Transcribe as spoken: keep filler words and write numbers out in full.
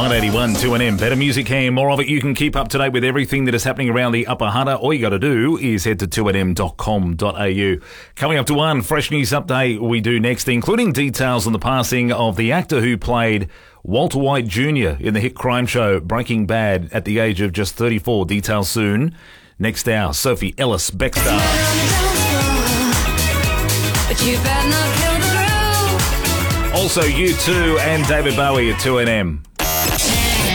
nine eighty-one two N M. Better music and more of it. You can keep up to date with everything that is happening around the Upper Hunter. All you got to do is head to two N M dot com dot a u. Coming up to one fresh news update we do next, including details on the passing of the actor who played Walter White Junior in the hit crime show Breaking Bad at the age of just thirty-four. Details soon. Next hour, Sophie Ellis Bextor. Also, U two and David Bowie at two N M.